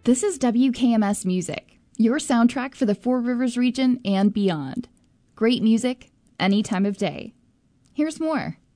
This is WKMS Music, your soundtrack for the Four Rivers region and beyond. Great music, any time of day. Here's more.